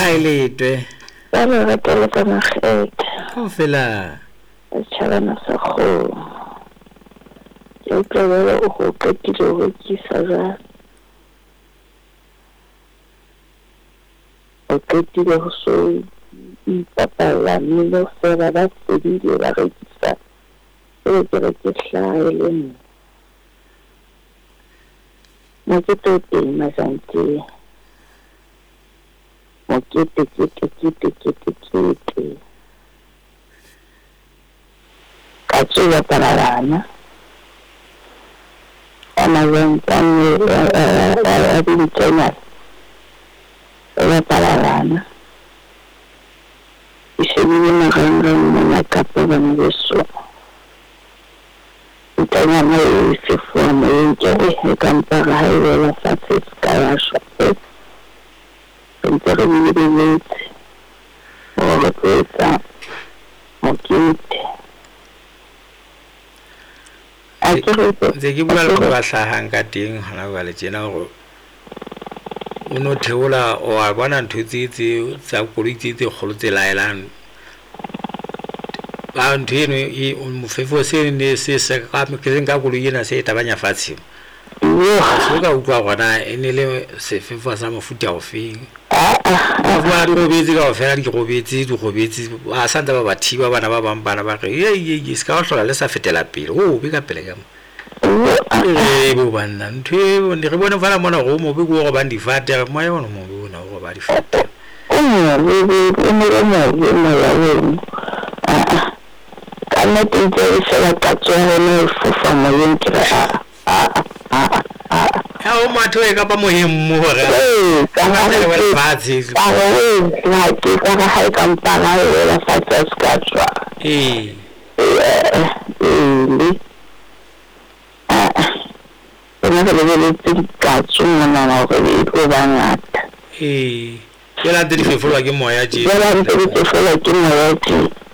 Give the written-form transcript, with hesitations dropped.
Kailitwe. Bana ratela ka magete. Go fela. Tšhabana sa go. Yo tlolela o go qetile go kisa ga. O qetile go so ipapala mmino fela ba sedile ba rekisa. E ke re ke hlae le nna. Mo ke teng mazantsi. Kete ka tsela paralana ana ventane a dintena la paralana isebile maganga mona ka pela mbeso ntanya mo se forma nke ka mpara ha ile fa tsa ya shop pero mi vida o cosa mokete a ke ke bua le go ba hlahang ka teng hana ba le tsena go o no theola o a bona ntutsi tsa kolitsi tse kholo tse laelang ba ntino e mofefo se ne se ka ke nka koloi ena se tabanya fatshe so ka utlwa gona ene le sefefo sa mofuta o feng ba go betsi ka ofela di go betsi a santa ba bathiba bana ba bang bana ba re ye se ka hlola le sa fetela pele o be ka pele ka mo bo bana ntwe ne re bona fala mona go mo be go ba ndi fata mo yona mo bona go ba di fata kana tinte se la tatswa ne fofa mo yentra o matho e ka pa mo hemmo hore ka ha re le batsi ka la ke ka ha e ka mpana la fatsa skatwa ona le ka tsuna na go le go bangata ke la di fefolwa ke moya je ke la di fefolwa ke moya je